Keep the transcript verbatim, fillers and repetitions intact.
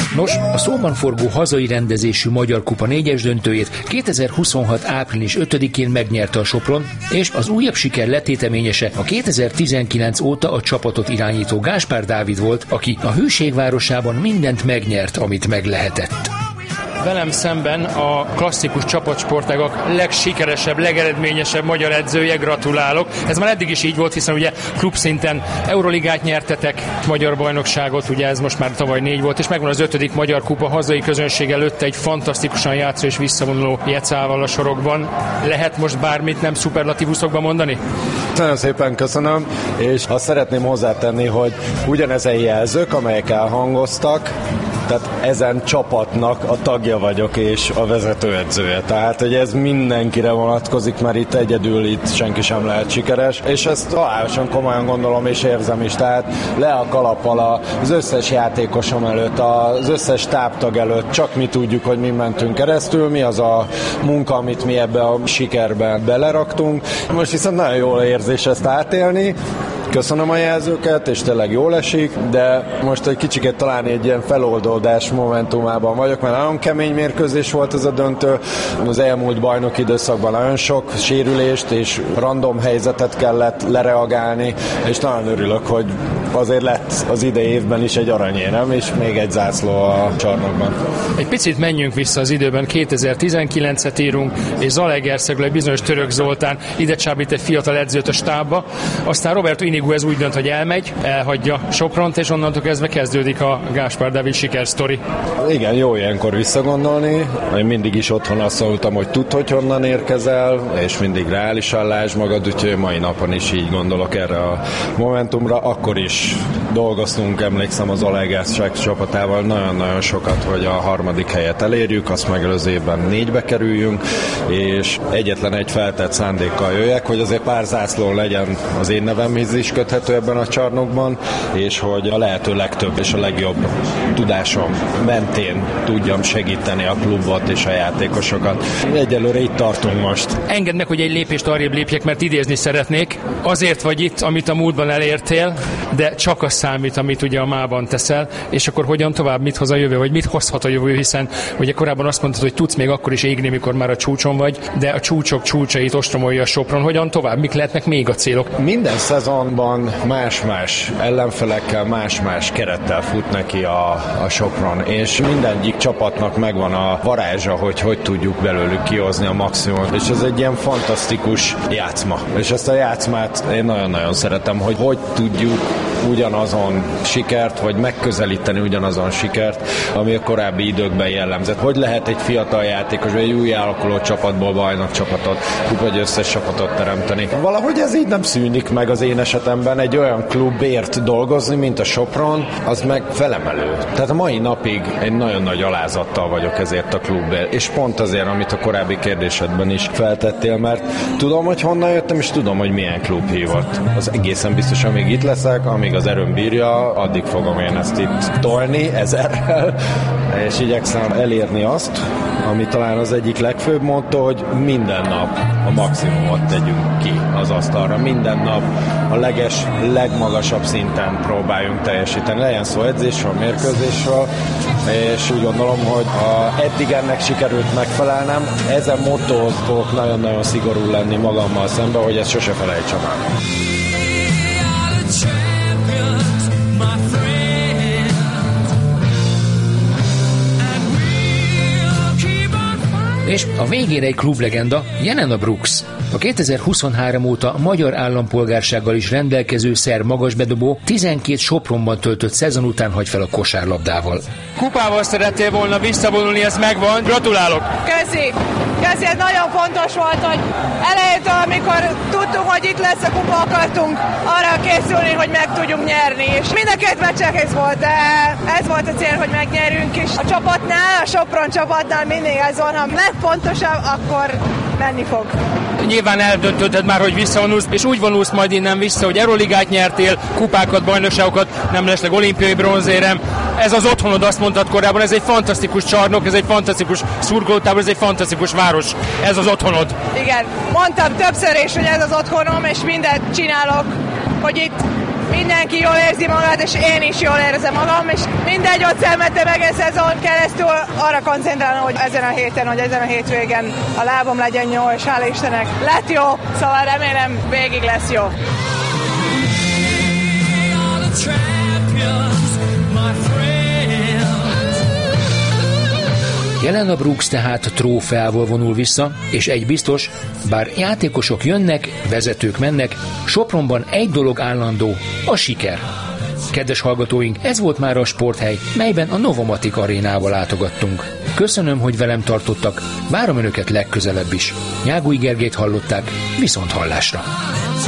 Nos, a szóban forgó hazai rendezésű Magyar Kupa négyes döntőjét kétezer-huszonhat április ötödikén megnyerte a Sopron, és az újabb siker letéteményese a kétezer-tizenkilenc óta a csapatot irányító Gáspár Dávid volt, aki a hőség városában mindent megnyert, amit meg lehetett. Velem szemben a klasszikus csapatsportágak legsikeresebb, legeredményesebb magyar edzője, gratulálok. Ez már eddig is így volt, hiszen ugye klubszinten Euroligát nyertetek, magyar bajnokságot, ugye ez most már tavaly négy volt, és megvan az ötödik Magyar Kupa hazai közönség előtt egy fantasztikusan játszó és visszavonuló Jecával a sorokban. Lehet most bármit nem szuperlatívuszokban mondani? Nagyon szépen köszönöm, és azt szeretném hozzátenni, hogy ugyanezen jelzők, amelyek elhangoztak, tehát ezen csapatnak a tagja vagyok és a vezetőedzője. Tehát, hogy ez mindenkire vonatkozik, mert itt egyedül itt senki sem lehet sikeres, és ezt halálosan komolyan gondolom és érzem is. Tehát le a kalappal az összes játékosom előtt, az összes táptag előtt, csak mi tudjuk, hogy mi mentünk keresztül, mi az a munka, amit mi ebbe a sikerbe beleraktunk. Most viszont nagyon jól érzés ezt átélni. Köszönöm a jelzőket, és tényleg jól esik, de most egy kicsiket talán egy ilyen feloldódás momentumában vagyok, mert nagyon kemény mérkőzés volt ez a döntő. Az elmúlt bajnoki időszakban nagyon sok sérülést és random helyzetet kellett lereagálni, és nagyon örülök, hogy azért lett az idei évben is egy aranyérem, és még egy zászló a csarnokban. Egy picit menjünk vissza az időben, kétezer-tizenkilencet írunk, és Zalaegerszegről egy bizonyos Török Zoltán ide csábít egy fiatal edzőt a stábba, aztán Roberto Inigo ez úgy dönt, hogy elmegy, elhagyja Sopront, és onnantól kezdve kezdődik a Gáspár Dávid sikersztori. Igen, jó ilyenkor visszagondolni. Én mindig is otthon azt mondtam, hogy tudd, hogy honnan érkezel, és mindig reálisan lásd magad, úgyhogy mai napon is így gondolok erre a momentumra. Akkor is dolgoztunk, emlékszem, az Zalaegerszeg csapatával nagyon-nagyon sokat, hogy a harmadik helyet elérjük, azt megelőző évben négybe kerüljünk, és egyetlen egy feltett szándékkal jöjjek, hogy azért pár zászlón legyen az én nevemhez is köthető ebben a csarnokban, és hogy a lehető legtöbb és a legjobb tudásom mentén tudjam segíteni a klubot és a játékosokat. Egyelőre itt tartunk most. Engedd meg, hogy egy lépést arrébb lépjek, mert idézni szeretnék. Azért vagy itt, amit a múltban elértél, de csak az számít, amit ugye a mában teszel, és akkor hogyan tovább, mit hoz a jövő, vagy mit hozhat a jövő, hiszen ugye korábban azt mondtad, hogy tudsz még akkor is égni, mikor már a csúcson vagy, de a csúcsok csúcsait ostromolja a Sopron. Hogyan tovább, mik lehetnek még a célok? Minden szezonban más-más ellenfelekkel, más-más kerettel fut neki a, a Sopron, és mindegyik csapatnak megvan a varázsa, hogy hogy tudjuk belőlük kihozni a maximumot, és ez egy ilyen fantasztikus játszma. És ezt a játszmát én nagyon-nagyon szeretem, hogy hogy tudjuk ugyanazon sikert, vagy megközelíteni ugyanazon sikert, ami a korábbi időkben jellemzett. Hogy lehet egy fiatal játékos, vagy egy új alakuló csapatból bajnok csapatot, vagy összes csapatot teremteni. Valahogy ez így nem szűnik meg az én esetemben. Egy olyan klubért dolgozni, mint a Sopron, az meg felemelő. Tehát a mai napig egy nagyon nagy alázattal vagyok ezért a klubért, és pont azért, amit a korábbi kérdésedben is feltettél, mert tudom, hogy honnan jöttem, és tudom, hogy milyen klub hívott. Az egészen biztos, amíg itt leszek, amíg az erőm bírja, addig fogom én ezt itt tolni ezerrel, és igyekszem elérni azt, ami talán az egyik legfőbb motto, hogy minden nap a maximumot tegyünk ki az asztalra. Minden nap a leges, legmagasabb szinten próbáljunk teljesíteni. Legyen szó edzésről, mérkőzésről, és úgy gondolom, hogy ha eddig ennek sikerült megfelelnem, ezen mottóhoz fogok nagyon-nagyon szigorú lenni magammal szemben, hogy ezt sose felejtsem el. És a végére egy klublegenda, Jelena Brooks. A kétezer-huszonhárom óta magyar állampolgársággal is rendelkező szerb magasbedobó tizenkét Sopronban töltött szezon után hagy fel a kosárlabdával. Kupával szerettél volna visszavonulni, ez megvan. Gratulálok! Köszi! Köszi, ez nagyon fontos volt, hogy elejétől, amikor tudtuk, hogy itt lesz a kupa, akartunk arra készülni, hogy meg tudjunk nyerni. És mind a két meccsek ez volt, de ez volt a cél, hogy megnyerjünk is. A csapatnál, a Sopron csapatnál mindig ez van, ha legfontosabb, akkor menni fog. Nyilván eldöntötted már, hogy visszavonulsz, és úgy vonulsz majd innen vissza, hogy Euroligát nyertél, kupákat, bajnokságokat, nem lesznek olimpiai bronzérem. Ez az otthonod, azt mondtad korábban, ez egy fantasztikus csarnok, ez egy fantasztikus szurkolótábor, ez egy fantasztikus város. Ez az otthonod. Igen, mondtam többször is, hogy ez az otthonom, és mindent csinálok, hogy itt mindenki jól érzi magát, és én is jól érzem magam, és mindegy, ott szenvedtem egész szezon keresztül, arra koncentrálni, hogy ezen a héten, hogy ezen a hétvégen a lábam legyen jó, és hál' Istennek lett jó, szóval remélem végig lesz jó. Jelena Brooks tehát trófeával vonul vissza, és egy biztos, bár játékosok jönnek, vezetők mennek, Sopronban egy dolog állandó, a siker. Kedves hallgatóink, ez volt már a Sporthely, melyben a Novomatic arénába látogattunk. Köszönöm, hogy velem tartottak, várom önöket legközelebb is. Nyágúj Gergelyt hallották, viszont hallásra!